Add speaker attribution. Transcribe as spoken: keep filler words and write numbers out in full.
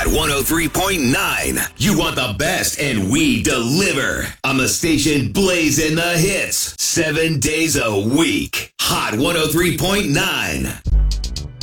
Speaker 1: one oh three point nine. You want the best, and we deliver. On the station blazing the hits. Seven days a week. Hot one oh three point nine.